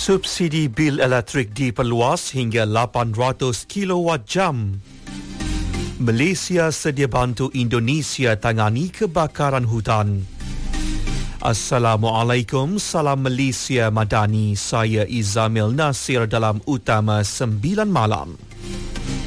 Subsidi bil elektrik diperluas hingga 800 kilowatt-jam. Malaysia sedia bantu Indonesia tangani kebakaran hutan. Assalamualaikum, salam Malaysia Madani. Saya Izamil Nasir dalam Utama 9 Malam.